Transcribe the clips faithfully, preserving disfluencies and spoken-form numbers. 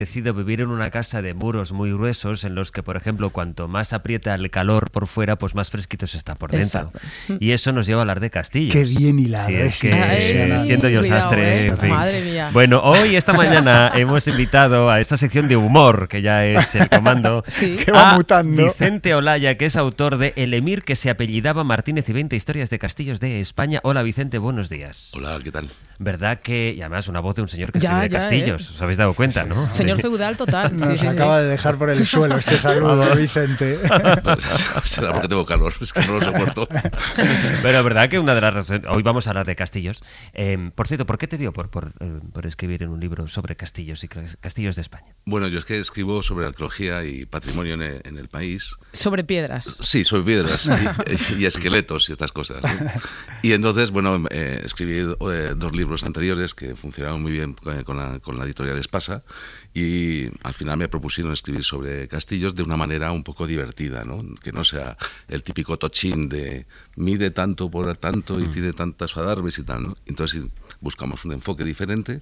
decido vivir en una casa de muros muy gruesos en los que, por ejemplo, cuanto más aprieta el calor por fuera, pues más fresquito se está por dentro. Exacto. Y eso nos lleva a hablar de castillos. Qué bien hilado. Sí, es es que impresionante. siendo yo Cuidado, sastre, ¿eh? en fin. Madre mía. Bueno, hoy, esta mañana, hemos invitado a esta sección de humor, que ya es el comando, Sí. Que va a mutando. Vicente Olaya, que es autor de El emir que se apellidaba Martínez y veinte historias de castillos de España. Hola, Vicente, buenos días. Hola, ¿qué tal? ¿Verdad que, y además, una voz de un señor que Ya, escribe de ya, castillos? ¿eh? ¿Os habéis dado cuenta, no? Señor feudal total. Nos Sí, sí, acaba sí. de dejar por el suelo este saludo, Vicente. Pues, será porque tengo calor, es que no lo soporto. Pero verdad que una de las razones... Hoy vamos a hablar de castillos. Eh, por cierto, ¿por qué te dio por, por, eh, por escribir en un libro sobre castillos y castillos de España? Bueno, yo es que escribo sobre arqueología y patrimonio en el, en el país. Sobre piedras. Sí, sobre piedras y, y esqueletos y estas cosas, ¿no? Y entonces, bueno, eh, escribí eh, dos libros anteriores que funcionaron muy bien con, con, la, con la editorial Espasa y al final me propusieron escribir sobre castillos de una manera un poco divertida, ¿no? Que no sea el típico tochín de mide tanto por tanto y tiene tantas adarves y tal, ¿no? Entonces buscamos un enfoque diferente.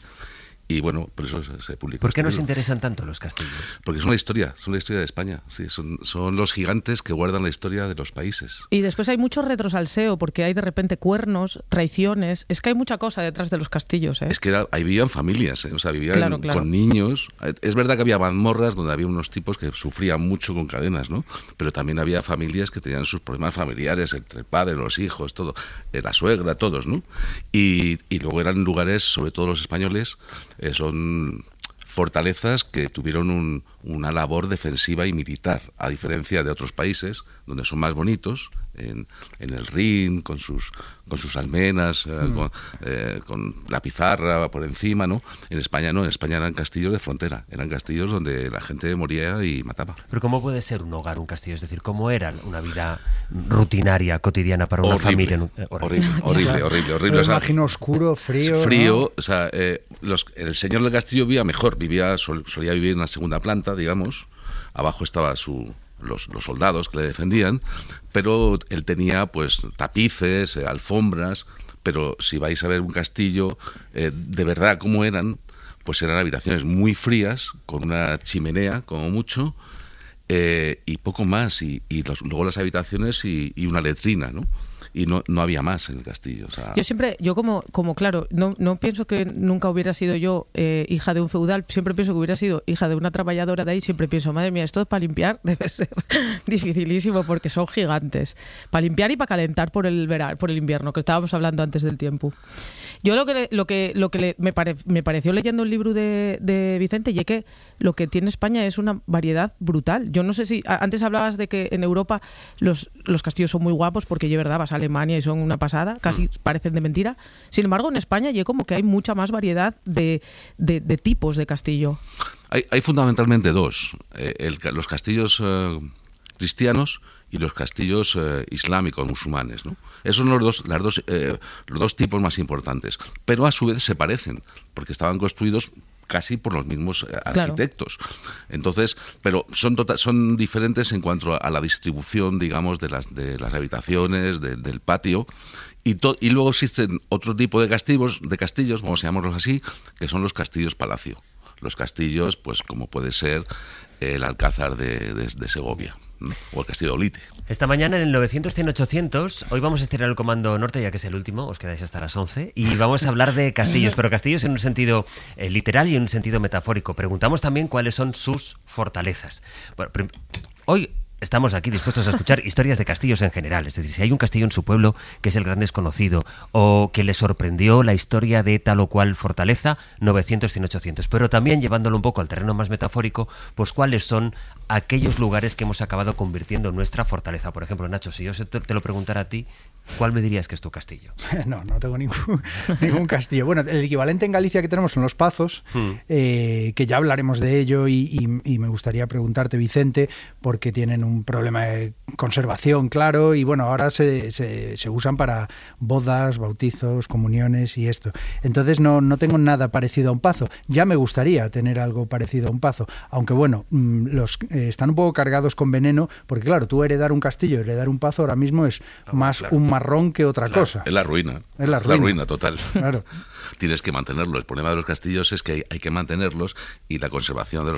Y bueno, por eso se, se publicó. ¿Por qué este nos libro. interesan tanto los castillos? Porque son la historia, son la historia de España. Sí, son, son los gigantes que guardan la historia de los países. Y después hay mucho retrosalseo porque hay de repente cuernos, traiciones. Es que hay mucha cosa detrás de los castillos, ¿eh? Es que era, ahí vivían familias, ¿eh? O sea, vivían Claro, claro. con niños. Es verdad que había mazmorras donde había unos tipos que sufrían mucho con cadenas, ¿no? Pero también había familias que tenían sus problemas familiares entre el padre, los hijos, todo, eh, la suegra, todos, ¿no? Y, y luego eran lugares, sobre todo los españoles, eh, son fortalezas que tuvieron un, una labor defensiva y militar, a diferencia de otros países donde son más bonitos, en, en el Rin, con sus con sus almenas, eh, mm. con, eh, con la pizarra por encima, ¿no? En España no, en España eran castillos de frontera, eran castillos donde la gente moría y mataba. Pero ¿cómo puede ser un hogar, un castillo? Es decir, ¿cómo era una vida rutinaria, cotidiana para una horrible, familia? Eh, horrible, horrible, horrible, horrible. Me O sea, imagino oscuro, frío. Frío, ¿no? o sea, eh, los, el señor del castillo vivía mejor, vivía sol, solía vivir en la segunda planta, digamos, abajo estaba su... Los, los soldados que le defendían, pero él tenía pues tapices, eh, alfombras, pero si vais a ver un castillo eh, de verdad como eran, pues eran habitaciones muy frías, con una chimenea como mucho, eh, y poco más, y, y los, luego las habitaciones y, y una letrina, ¿no? Y no, no había más en el castillo. O sea... Yo siempre, yo como, como claro, no, no pienso que nunca hubiera sido yo eh, hija de un feudal, siempre pienso que hubiera sido hija de una trabajadora de ahí, siempre pienso, madre mía, esto para limpiar debe ser dificilísimo porque son gigantes. Para limpiar y para calentar por el verano, por el invierno, que estábamos hablando antes del tiempo. Yo lo que le, lo que lo que le, me, pare, me pareció leyendo el libro de, de Vicente, y es que lo que tiene España es una variedad brutal. Yo no sé si antes hablabas de que en Europa los, los castillos son muy guapos porque de verdad vas a Alemania y son una pasada, casi mm. parecen de mentira. Sin embargo, en España ya como que hay mucha más variedad de, de, de tipos de castillo. Hay, hay fundamentalmente dos. Eh, el, los castillos eh, cristianos y los castillos eh, islámicos, musulmanes, ¿no? Esos son los dos, las dos, eh, los dos tipos más importantes. Pero a su vez se parecen, porque estaban construidos casi por los mismos eh, arquitectos. Claro. Entonces, pero son tota- son diferentes en cuanto a la distribución, digamos, de las de las habitaciones, de, del patio. Y, to- y luego existen otro tipo de castillos, de castillos, vamos a llamarlos así, que son los castillos palacio. Los castillos, pues como puede ser el Alcázar de, de, de Segovia, ¿no? O el Castillo de Olite. Esta mañana en el novecientos cien ochocientos, hoy vamos a estirar el comando norte, ya que es el último, os quedáis hasta las once, y vamos a hablar de castillos, pero castillos en un sentido eh, literal y en un sentido metafórico. Preguntamos también cuáles son sus fortalezas. Bueno, prim- hoy estamos aquí dispuestos a escuchar historias de castillos en general, es decir, si hay un castillo en su pueblo que es el gran desconocido o que le sorprendió la historia de tal o cual fortaleza, novecientos cien ochocientos, pero también llevándolo un poco al terreno más metafórico, pues cuáles son aquellos lugares que hemos acabado convirtiendo en nuestra fortaleza. Por ejemplo, Nacho, si yo te lo preguntara a ti, ¿cuál me dirías que es tu castillo? No, no tengo ningún, ningún castillo. Bueno, el equivalente en Galicia que tenemos son los Pazos, hmm. eh, que ya hablaremos de ello y, y, y me gustaría preguntarte, Vicente, porque tienen un problema de conservación, claro, y bueno, ahora se, se, se usan para bodas, bautizos, comuniones y esto. Entonces no, no tengo nada parecido a un pazo. Ya me gustaría tener algo parecido a un pazo, aunque bueno, los eh, están un poco cargados con veneno, porque claro, tú heredar un castillo, heredar un pazo ahora mismo es no, más claro. un marrón que otra claro, cosa. Es la ruina. Es la ruina, la ruina total. Claro. Tienes que mantenerlo. El problema de los castillos es que hay, hay que mantenerlos y la conservación de los